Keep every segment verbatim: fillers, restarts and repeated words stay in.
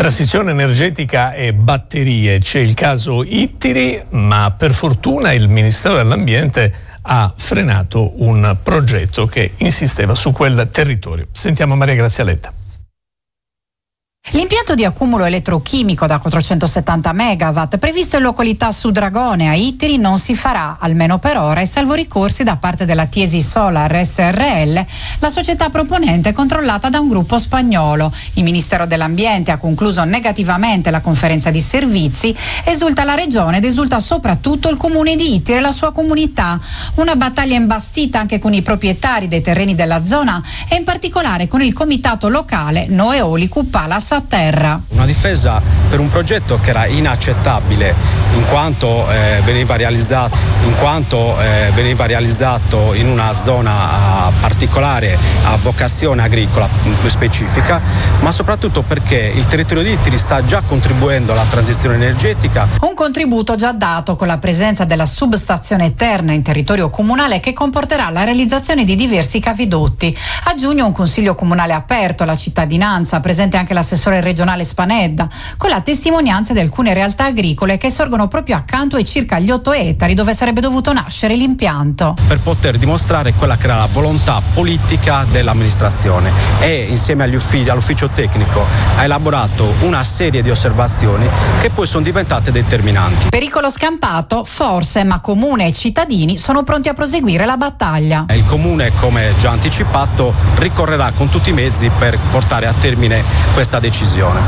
Transizione energetica e batterie, c'è il caso Ittiri, ma per fortuna il Ministero dell'Ambiente ha frenato un progetto che insisteva su quel territorio. Sentiamo Maria Grazia Letta. L'impianto di accumulo elettrochimico da quattrocentosettanta megawatt previsto in località Sudragone a Ittiri non si farà, almeno per ora, e salvo ricorsi da parte della Tiesi Solar S R L, la società proponente controllata da un gruppo spagnolo. Il Ministero dell'Ambiente ha concluso negativamente la conferenza di servizi, esulta la regione ed esulta soprattutto il comune di Ittiri e la sua comunità. Una battaglia imbastita anche con i proprietari dei terreni della zona e in particolare con il comitato locale Noeolicu Palas a terra. Una difesa per un progetto che era inaccettabile in quanto eh, veniva realizzato in quanto eh, veniva realizzato in una zona particolare a vocazione agricola specifica, ma soprattutto perché il territorio di Ittiri sta già contribuendo alla transizione energetica. Un contributo già dato con la presenza della substazione Terna in territorio comunale che comporterà la realizzazione di diversi cavidotti. A giugno un consiglio comunale aperto alla cittadinanza, presente anche l'assessore regionale Spanedda, con la testimonianza di alcune realtà agricole che sorgono proprio accanto ai circa gli otto ettari dove sarebbe dovuto nascere l'impianto. Per poter dimostrare quella che era la volontà politica dell'amministrazione e insieme agli uffici, all'ufficio tecnico ha elaborato una serie di osservazioni che poi sono diventate determinanti. Pericolo scampato? Forse, ma comune e cittadini sono pronti a proseguire la battaglia. Il comune, come già anticipato, ricorrerà con tutti i mezzi per portare a termine questa decisione.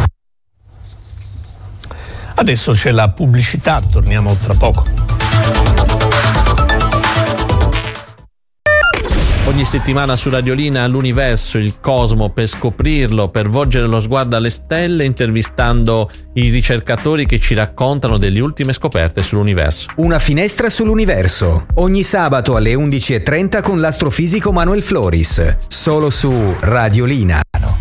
Adesso c'è la pubblicità, torniamo tra poco. Ogni settimana su Radiolina l'universo, il cosmo, per scoprirlo, per volgere lo sguardo alle stelle, intervistando i ricercatori che ci raccontano delle ultime scoperte sull'universo. Una finestra sull'universo, ogni sabato alle undici e trenta con l'astrofisico Manuel Floris, solo su Radiolina.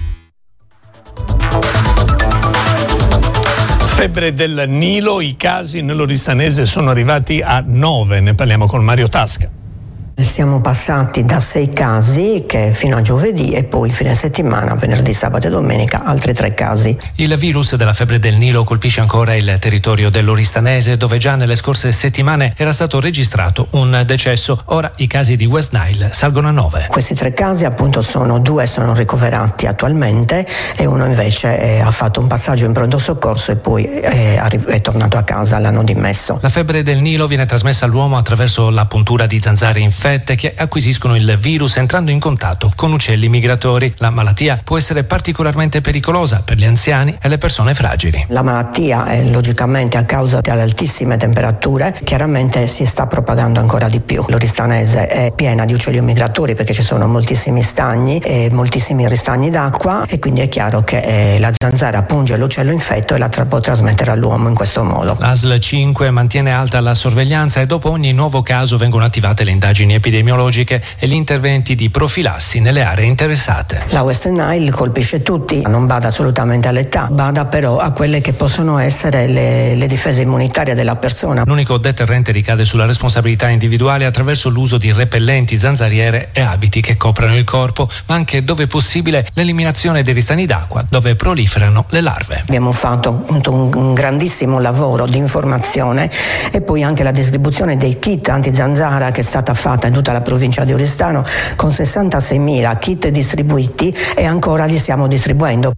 Febbre del Nilo, i casi nell'Oristanese sono arrivati a nove, ne parliamo con Mario Tasca. Siamo passati da sei casi che fino a giovedì e poi fine settimana, venerdì, sabato e domenica, altri tre casi. Il virus della febbre del Nilo colpisce ancora il territorio dell'Oristanese, dove già nelle scorse settimane era stato registrato un decesso. Ora i casi di West Nile salgono a nove. Questi tre casi appunto sono due sono ricoverati attualmente e uno invece è, ha fatto un passaggio in pronto soccorso e poi è, è tornato a casa, l'hanno dimesso. La febbre del Nilo viene trasmessa all'uomo attraverso la puntura di zanzare infette che acquisiscono il virus entrando in contatto con uccelli migratori. La malattia può essere particolarmente pericolosa per gli anziani e le persone fragili. La malattia è logicamente a causa delle altissime temperature, chiaramente si sta propagando ancora di più. L'Oristanese è piena di uccelli migratori perché ci sono moltissimi stagni e moltissimi ristagni d'acqua e quindi è chiaro che eh, la zanzara punge l'uccello infetto e la tra- può trasmettere all'uomo in questo modo. L'A S L cinque mantiene alta la sorveglianza e dopo ogni nuovo caso vengono attivate le indagini epidemiologiche e gli interventi di profilassi nelle aree interessate. La West Nile colpisce tutti, non bada assolutamente all'età, bada però a quelle che possono essere le, le difese immunitarie della persona. L'unico deterrente ricade sulla responsabilità individuale attraverso l'uso di repellenti, zanzariere e abiti che coprano il corpo, ma anche dove possibile l'eliminazione dei ristagni d'acqua dove proliferano le larve. Abbiamo fatto un, un grandissimo lavoro di informazione e poi anche la distribuzione dei kit anti-zanzara che è stata fatta in tutta la provincia di Oristano con sessantaseimila kit distribuiti e ancora li stiamo distribuendo.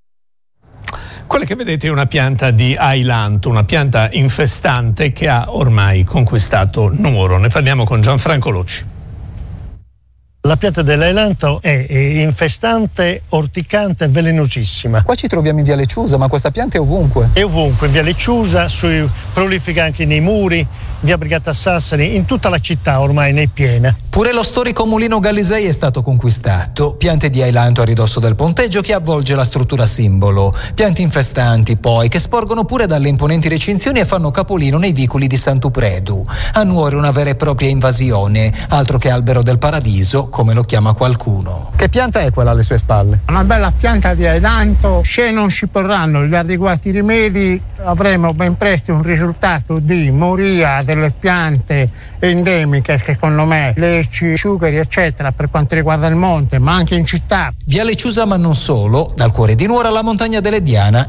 Quella che vedete è una pianta di ailanto, una pianta infestante che ha ormai conquistato Nuoro. Ne parliamo con Gianfranco Locci. La pianta dell'ailanto è infestante, orticante e velenosissima. Qua ci troviamo in Via Lecciusa, ma questa pianta è ovunque. È ovunque, in Via Lecciusa, sui, prolifica anche nei muri, via Brigata Sassari, in tutta la città ormai ne è piena. Pure lo storico mulino Gallisei è stato conquistato. Piante di ailanto a ridosso del ponteggio che avvolge la struttura simbolo. Piante infestanti poi, che sporgono pure dalle imponenti recinzioni e fanno capolino nei vicoli di Sant'Upredu. A Nuoro una vera e propria invasione, altro che albero del paradiso, come lo chiama qualcuno. Che pianta è quella alle sue spalle? Una bella pianta di ailanto. Se non si porranno gli adeguati rimedi avremo ben presto un risultato di moria delle piante endemiche, secondo me, leci, sugheri eccetera, per quanto riguarda il monte, ma anche in città. Via Lecciusa, ma non solo, dal cuore di Nuoro alla montagna delle Diana